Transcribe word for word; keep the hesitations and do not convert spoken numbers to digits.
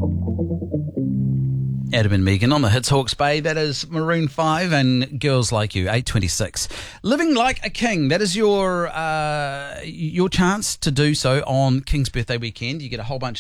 Adam and Megan on the Hits Hawke's Bay. That is Maroon five and Girls Like You, eight twenty-six. Living Like a King. That is your uh, your chance to do so on King's birthday weekend. You get a whole bunch